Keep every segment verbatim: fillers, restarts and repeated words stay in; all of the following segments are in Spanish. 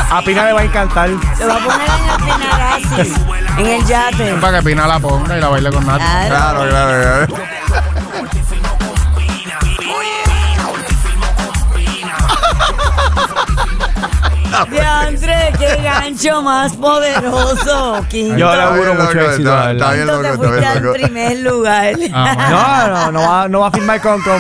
A Pina le va a encantar. Se va a poner en el Pinarasi, en el yate. Es para que Pina la ponga y la baile con Nati. Claro, Claro, claro, claro. Diantre, qué gancho más poderoso, Quinto. Yo le auguro Está bien, mucho loco, éxito, está- la está verdad. bien, Quinto, te loco, está fuiste bien, al loco. primer lugar. Ah, No, no, no va, no va a firmar con... con...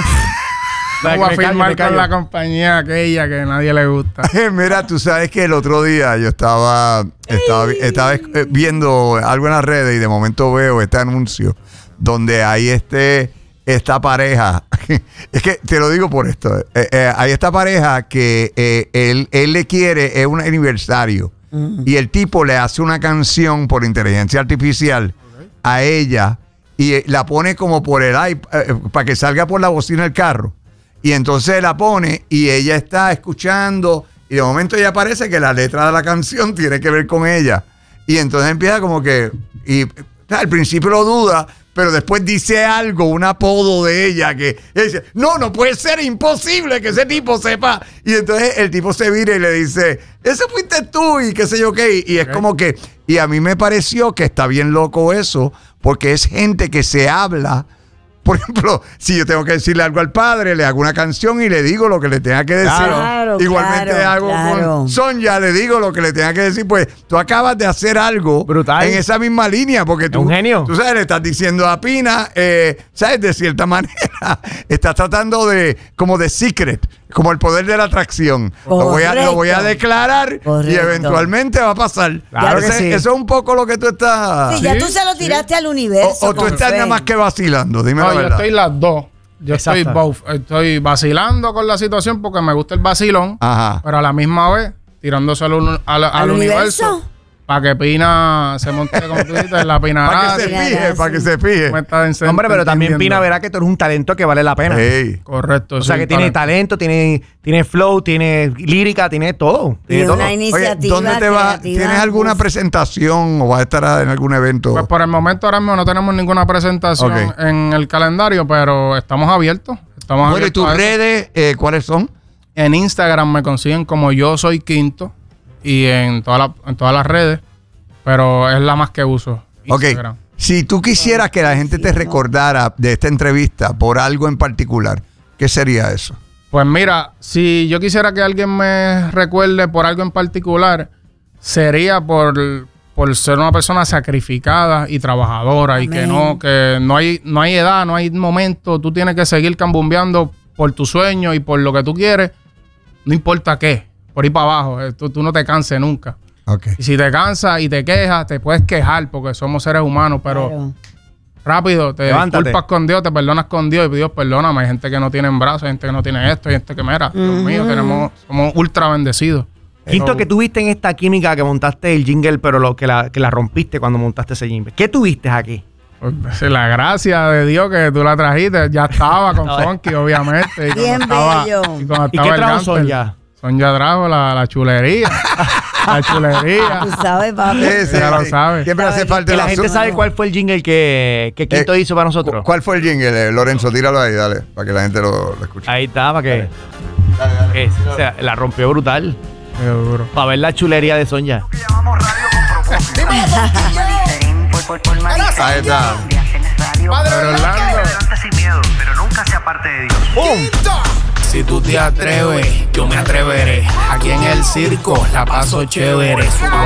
no Me voy a callo, firmar me callo. con la compañía aquella que a nadie le gusta. Mira, tú sabes que el otro día yo estaba, estaba, estaba eh, viendo algo en las redes y de momento veo este anuncio donde hay este, esta pareja. Es que te lo digo por esto. eh, eh, hay esta pareja que eh, él, él le quiere, es un aniversario. Y el tipo le hace una canción por inteligencia artificial a ella y eh, la pone como por el iPad, eh, para que salga por la bocina del carro. Y entonces la pone y ella está escuchando y de momento ya parece que la letra de la canción tiene que ver con ella. Y entonces empieza como que, y o sea, al principio lo duda, pero después dice algo, un apodo de ella que ella dice, no, no puede ser, imposible que ese tipo sepa. Y entonces el tipo se vira y le dice, ese fuiste tú y qué sé yo qué. Y es Okay. como que, y a mí me pareció que está bien loco eso, porque es gente que se habla. Por ejemplo, si yo tengo que decirle algo al padre, le hago una canción y le digo lo que le tenga que decir. Claro, Igualmente claro, hago claro. con Sonia, le digo lo que le tenga que decir. Pues tú acabas de hacer algo Brutal. en esa misma línea, porque tú, un genio. tú sabes, le estás diciendo a Pina, eh, ¿sabes? De cierta manera, estás tratando de, como de secret, como el poder de la atracción. Lo voy, a, lo voy a Correcto. declarar y Correcto. eventualmente va a pasar. Claro que Ese- sí. Eso es un poco lo que tú estás... Sí, ya tú se lo tiraste al universo. o, o tú con estás fe. nada más que vacilando, dime No, la yo verdad. estoy las dos. Yo Exacto. estoy both. Estoy vacilando con la situación porque me gusta el vacilón, Ajá. pero a la misma vez tirándose al, uni- al, al ¿Al universo, universo? para que Pina se monte, como tú dices, en la Pina. Para que se Mira, fije, gracias. para que se fije. Hombre, pero también Pina verá que tú eres un talento que vale la pena. Ey. Correcto. O sea, sí, que tiene talento, tiene, tiene flow, tiene lírica, tiene todo. Y Tiene es todo. una Oye, iniciativa ¿dónde te va? creativa. ¿Tienes alguna Uf. presentación o vas a estar en algún evento? Pues por el momento ahora mismo no tenemos ninguna presentación Ok. en el calendario, pero estamos abiertos. Estamos Bueno, ¿y abiertos tus a eso. redes eh, cuáles son? En Instagram me consiguen como Yo Soy Quinto y en, toda la- en todas las redes, pero es la más que uso. Ok. Instagram. Si tú quisieras que la gente te recordara de esta entrevista por algo en particular, ¿qué sería eso? Pues mira, si yo quisiera que alguien me recuerde por algo en particular, sería por, por ser una persona sacrificada y trabajadora y que Amén. no, que no hay, no hay edad, no hay momento, tú tienes que seguir cambumbeando por tu sueño y por lo que tú quieres, no importa qué, por ir para abajo, eh, tú, tú no te canses nunca. Ok. Y si te cansas y te quejas, te puedes quejar porque somos seres humanos, pero Claro. rápido, te Levántate. disculpas con Dios, te perdonas con Dios y Dios, perdóname. Hay gente que no tiene brazos, hay gente que no tiene esto, hay gente que mira, Dios mío, tenemos, somos ultra bendecidos. Quinto, Pero- que tuviste en esta química que montaste el jingle, pero lo que la, que la rompiste cuando montaste ese jingle. ¿Qué tuviste aquí? Pues, la gracia de Dios que tú la trajiste, ya estaba con Funky, obviamente. y cuando Bien estaba- bello. Y, cuando ¿Y estaba qué el trajo Gantel, Sonia? Sonia trajo la, la chulería. la chulería. Tú sabes, papi. Sí, sí, Ya lo sí. sabe. Siempre hace Sabe falta Que el la gente asunto. sabe cuál fue el jingle que, que Quinto Eh, hizo para nosotros. ¿Cu- ¿Cuál fue el jingle, eh, Lorenzo? Tíralo ahí, dale, para que la gente lo, lo escuche. Ahí está, para que, Dale, dale. que- o sea, la rompió brutal. Qué duro. Para ver la chulería de Sonia. Ahí está. Pero Orlando. Sin miedo, pero nunca se aparte de Dios. ¡Pum! Si tú te atreves, yo me atreveré. Aquí en el circo la paso chévere. Subo